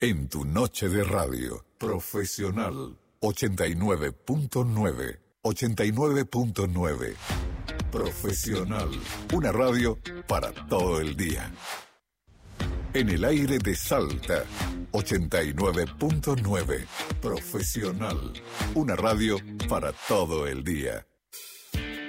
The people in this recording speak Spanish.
En tu noche de radio, Profesional 89.9. 89.9. Profesional. Una radio para todo el día. En el aire de Salta, 89.9. Profesional. Una radio para todo el día.